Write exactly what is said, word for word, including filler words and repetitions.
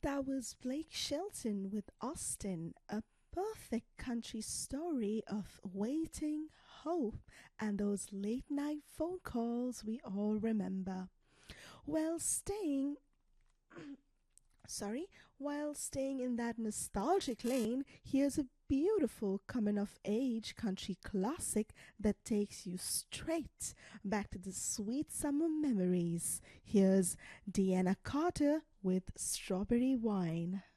That was Blake Shelton with Austin, a perfect country story of waiting, hope, and those late night phone calls we all remember. Well, staying sorry, while staying in that nostalgic lane, here's a beautiful coming of age country classic that takes you straight back to the sweet summer memories. Here's Deanna Carter with Strawberry Wine.